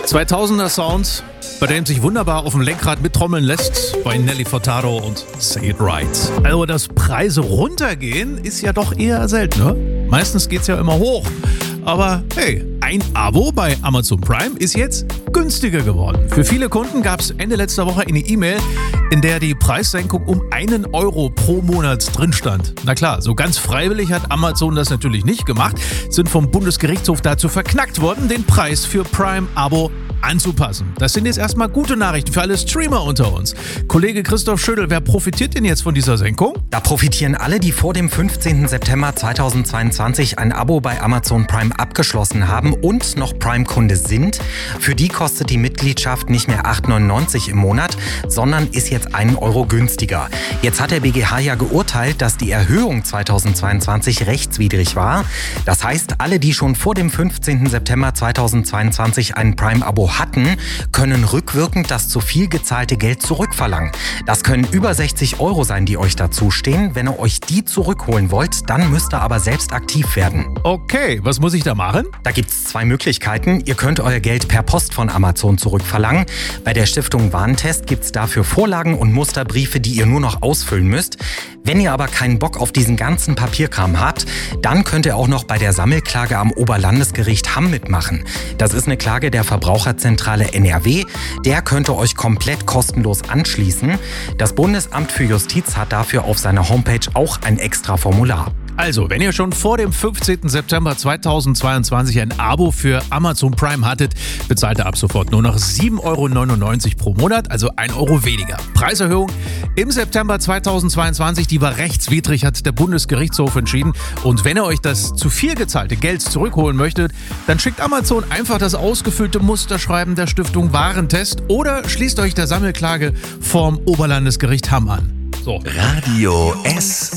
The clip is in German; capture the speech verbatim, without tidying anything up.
zweitausender Sound, bei dem sich wunderbar auf dem Lenkrad mittrommeln lässt, bei Nelly Furtado und Say It Right. Also, dass Preise runtergehen, ist ja doch eher selten, ne? Meistens geht's ja immer hoch. Aber hey, ein Abo bei Amazon Prime ist jetzt günstiger geworden. Für viele Kunden gab es Ende letzter Woche eine E-Mail, in der die Preissenkung um einen Euro pro Monat drin stand. Na klar, so ganz freiwillig hat Amazon das natürlich nicht gemacht, sind vom Bundesgerichtshof dazu verknackt worden, den Preis für Prime-Abo anzupassen. Das sind jetzt erstmal gute Nachrichten für alle Streamer unter uns. Kollege Christoph Schödel, wer profitiert denn jetzt von dieser Senkung? Da profitieren alle, die vor dem fünfzehnten September zweitausendzweiundzwanzig ein Abo bei Amazon Prime abgeschlossen haben und noch Prime-Kunde sind. Für die kostet die Mitgliedschaft nicht mehr acht Euro neunundneunzig im Monat, sondern ist jetzt einen Euro günstiger. Jetzt hat der B G H ja geurteilt, dass die Erhöhung zweitausendzweiundzwanzig rechtswidrig war. Das heißt, alle, die schon vor dem fünfzehnten September zweitausendzweiundzwanzig ein Prime-Abo hatten, können rückwirkend das zu viel gezahlte Geld zurückverlangen. Das können über sechzig Euro sein, die euch dazustehen. Wenn ihr euch die zurückholen wollt, dann müsst ihr aber selbst aktiv werden. Okay, was muss ich da machen? Da gibt's zwei Möglichkeiten. Ihr könnt euer Geld per Post von Amazon zurückverlangen. Bei der Stiftung Warentest gibt's dafür Vorlagen und Musterbriefe, die ihr nur noch ausfüllen müsst. Wenn ihr aber keinen Bock auf diesen ganzen Papierkram habt, dann könnt ihr auch noch bei der Sammelklage am Oberlandesgericht Hamm mitmachen. Das ist eine Klage der Verbraucherzentrale N R W. Der könnte euch komplett kostenlos anschließen. Das Bundesamt für Justiz hat dafür auf seiner Homepage auch ein extra Formular. Also, wenn ihr schon vor dem fünfzehnten September zweitausendzweiundzwanzig ein Abo für Amazon Prime hattet, bezahlt ihr ab sofort nur noch sieben Euro neunundneunzig pro Monat, also ein Euro weniger. Preiserhöhung im September zweitausendzweiundzwanzig, die war rechtswidrig, hat der Bundesgerichtshof entschieden. Und wenn ihr euch das zu viel gezahlte Geld zurückholen möchtet, dann schickt Amazon einfach das ausgefüllte Musterschreiben der Stiftung Warentest oder schließt euch der Sammelklage vorm Oberlandesgericht Hamm an. So. Radio S.